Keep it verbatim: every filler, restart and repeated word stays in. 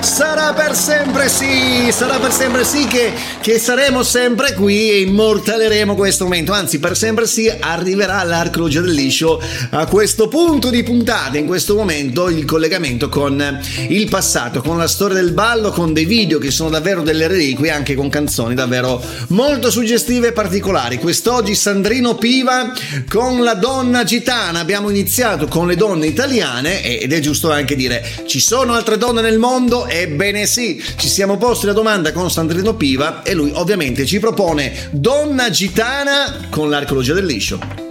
Sarà per sempre sì, sarà per sempre sì che, che saremo sempre qui e immortaleremo questo momento, anzi per sempre sì arriverà l'archeologia del liscio a questo punto di puntata, in questo momento il collegamento con il passato, con la storia del ballo, con dei video che sono davvero delle reliquie, anche con canzoni davvero molto suggestive e particolari. Quest'oggi Sandrino Piva con La donna gitana, abbiamo iniziato con le donne italiane ed è giusto anche dire ci sono altre donne nel mondo. Ebbene sì, ci siamo posti la domanda con Sandrino Piva e lui ovviamente ci propone Donna gitana con l'archeologia del liscio.